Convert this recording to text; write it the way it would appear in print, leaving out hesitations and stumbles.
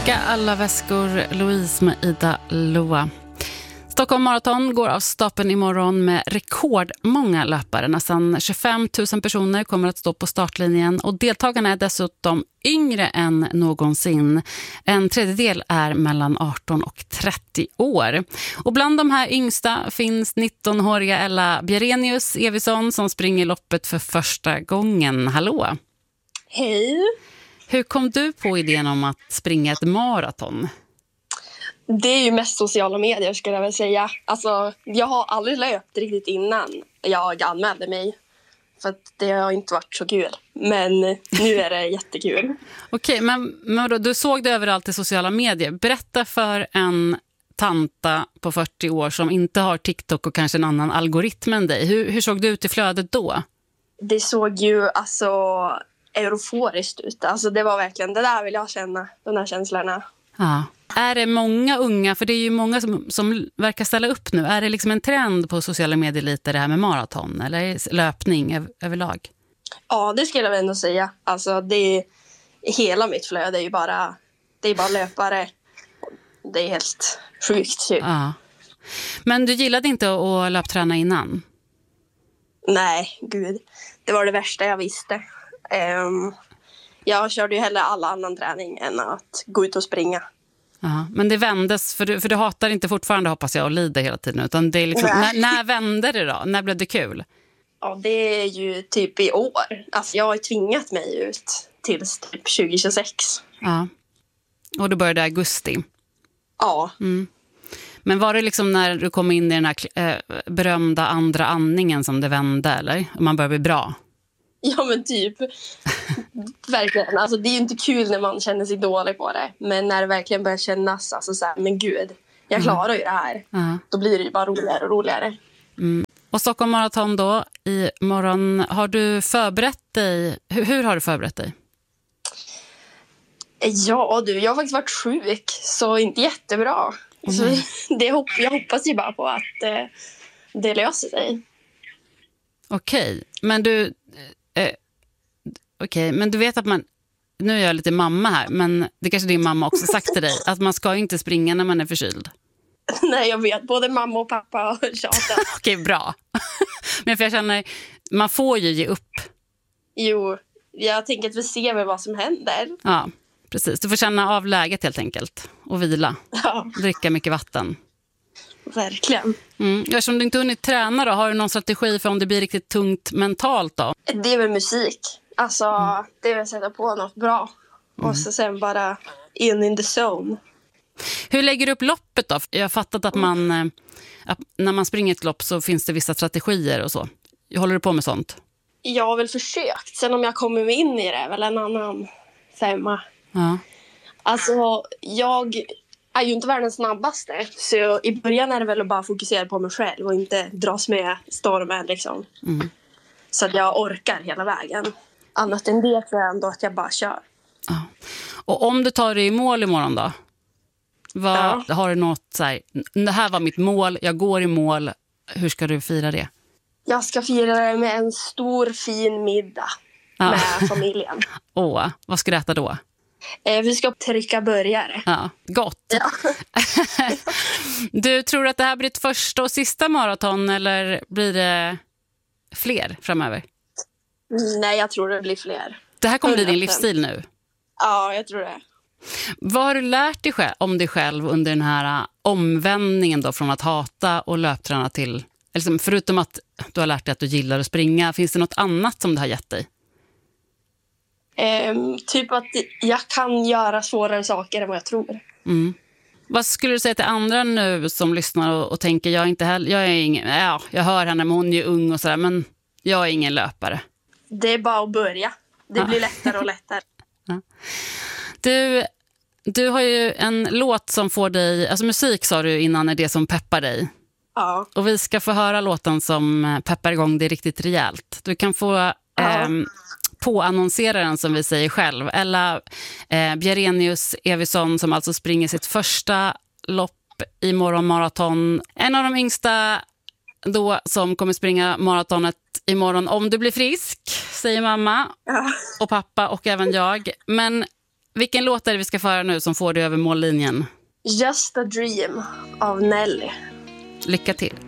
Packa alla väskor, Louise med Ida Loa. Stockholm Marathon går av stapeln imorgon med rekordmånga löpare. Nästan 25 000 personer kommer att stå på startlinjen och deltagarna är dessutom yngre än någonsin. En tredjedel är mellan 18 och 30 år. Och bland de här yngsta finns 19-åriga Ella Bjerenius Evison som springer loppet för första gången. Hallå! Hej! Hur kom du på idén om att springa ett maraton? Det är ju mest sociala medier skulle jag väl säga. Alltså, jag har aldrig löpt riktigt innan jag anmälde mig. För att det har inte varit så kul. Men nu är det jättekul. Okej, men då, du såg det överallt i sociala medier. Berätta för en tanta på 40 år som inte har TikTok och kanske en annan algoritm än dig. Hur såg det ut i flödet då? Det såg ju alltså euforiskt ut. Alltså det var verkligen, det där vill jag känna, de här känslorna. Ja. Är det många unga, för det är ju många som verkar ställa upp nu. Är det liksom en trend på sociala medier lite det här med maraton eller löpning överlag? Ja, det skulle jag väl ändå säga. Alltså det är, hela mitt flöde är ju bara löpare. Det är helt sjukt typ. Ja. Men du gillade inte att löpträna innan? Nej, gud. Det var det värsta jag visste. Jag körde ju hellre alla annan träning än att gå ut och springa. Ja, men det vändes, för du hatar inte fortfarande, hoppas jag, och lider hela tiden. Utan det är liksom, när vände det då? När blev det kul? Ja, det är ju typ i år. Alltså jag har ju tvingat mig ut tills typ 2026. Ja, och då började augusti. Ja. Mm. Men var det liksom när du kom in i den här berömda andra andningen som det vände, eller? Och man började bli bra? Ja, men typ. Verkligen. Alltså, det är ju inte kul när man känner sig dålig på det. Men när det verkligen börjar kännas, alltså så här, men gud, jag klarar ju det här. Då blir det ju bara roligare och roligare. Mm. Och Stockholm Marathon då, imorgon. Har du förberett dig? Hur har du förberett dig? Ja, jag har faktiskt varit sjuk, så inte jättebra. Så jag hoppas ju bara på att det löser sig. Okej, men men du vet att man, nu är jag lite mamma här, men det kanske din mamma också sagt till dig, att man ska ju inte springa när man är förkyld. Nej, jag vet, både mamma och pappa har tjatat. Okej, bra. Men för jag känner, man får ju ge upp. Jo, jag tänker att vi ser väl vad som händer. Ja, precis. Du får känna av läget helt enkelt och vila. Ja. Dricka mycket vatten. Verkligen. Eftersom du inte hunnit träna då, har du någon strategi för om det blir riktigt tungt mentalt då? Det är väl musik. Alltså, det är väl att sätta på något bra. Och så sen bara in the zone. Hur lägger du upp loppet då? Jag har fattat att att när man springer ett lopp så finns det vissa strategier och så. Håller du på med sånt? Jag har väl försökt. Sen om jag kommer med in i det är väl en annan femma. Ja. Alltså, jag är ju inte världens snabbaste. Så i början är det väl att bara fokusera på mig själv och inte dras med stormen liksom. Så att jag orkar hela vägen. Annat än det tror jag ändå att jag bara kör. Ja. Och om du tar dig i mål imorgon då? Har du något så här, det här var mitt mål, jag går i mål. Hur ska du fira det? Jag ska fira det med en stor fin middag med familjen. Vad ska du äta då? Vi ska trycka burgare. Ja, gott. Ja. Du tror att det här blir ett första och sista maraton eller blir det fler framöver? Nej, jag tror det blir fler. Det här kommer bli din livsstil nu? Ja, jag tror det. Vad har du lärt dig om dig själv under den här omvändningen då, från att hata och löpträna till, liksom, förutom att du har lärt dig att du gillar att springa, finns det något annat som det har gett dig? Typ att jag kan göra svårare saker än vad jag tror. Vad skulle du säga till andra nu som lyssnar och tänker, jag är ingen, jag hör henne, men hon är ju ung och sådär, men jag är ingen löpare. Det är bara att börja. Det blir lättare och lättare. Ja. Du har ju en låt som får dig, alltså musik sa du innan är det som peppar dig. Ja. Och vi ska få höra låten som peppar igång det riktigt rejält. Du kan få påannonsera den som vi säger själv. Ella Bjerenius Evison som alltså springer sitt första lopp i morgonmaraton. En av de yngsta då som kommer springa maratonet imorgon om du blir frisk, säger mamma och pappa och även jag. Men Vilken låt är det vi ska föra nu som får dig över mållinjen? Just a Dream av Nelly. Lycka till.